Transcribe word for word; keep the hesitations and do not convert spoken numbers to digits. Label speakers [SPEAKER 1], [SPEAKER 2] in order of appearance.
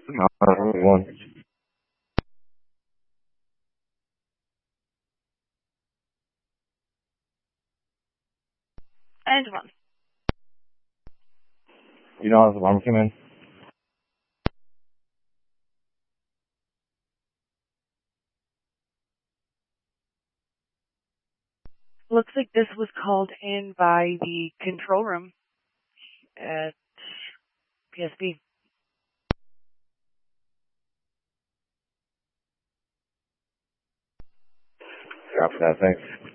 [SPEAKER 1] Uh, one.
[SPEAKER 2] And one.
[SPEAKER 1] You know how the alarm came in?
[SPEAKER 2] Looks like this was called in by the control room at P S B.
[SPEAKER 1] Copy that, thanks.